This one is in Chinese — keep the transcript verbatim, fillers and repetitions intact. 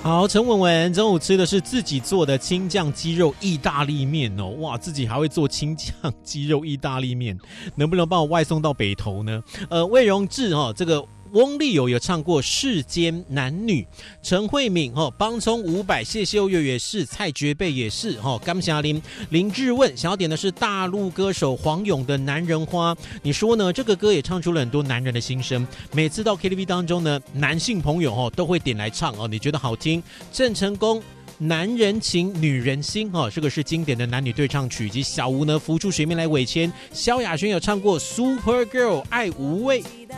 好，陈文文中午吃的是自己做的青酱鸡肉意大利面哦，哇，自己还会做青酱鸡肉意大利面，能不能帮我外送到北投呢？呃，魏荣志哦，这个。翁立友有唱过《世间男女》，陈慧敏哦，邦聪五百，谢秀月也是，蔡觉贝也是哦，甘霞林林志问想要点的是大陆歌手黄勇的《男人花》，你说呢？这个歌也唱出了很多男人的心声，每次到 K T V 当中呢，男性朋友哦都会点来唱哦，你觉得好听？郑成功。男人情，女人心，哦，这个是经典的男女对唱曲，以及小吴呢浮出水面来尾签。萧亚轩有唱过《Super Girl》，爱无畏。